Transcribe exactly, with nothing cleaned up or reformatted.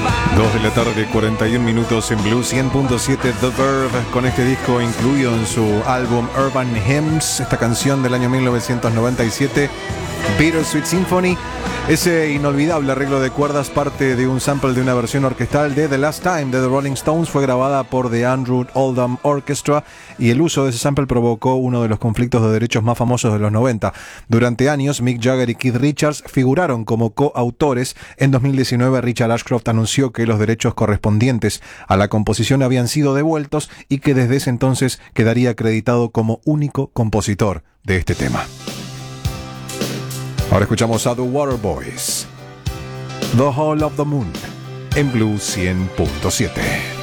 dos de la tarde, cuarenta y un minutos en Blue cien punto siete. The Verve, con este disco incluido en su álbum Urban Hymns, esta canción del año mil novecientos noventa y siete, Bittersweet Symphony. Ese inolvidable arreglo de cuerdas parte de un sample de una versión orquestal de The Last Time de The Rolling Stones. Fue grabada por The Andrew Oldham Orchestra y el uso de ese sample provocó uno de los conflictos de derechos más famosos de los noventa. Durante años, Mick Jagger y Keith Richards figuraron como coautores. En dos mil diecinueve, Richard Ashcroft anunció que los derechos correspondientes a la composición habían sido devueltos y que desde ese entonces quedaría acreditado como único compositor de este tema. Ahora escuchamos a The Waterboys, The Hall of the Moon, en Blue cien punto siete.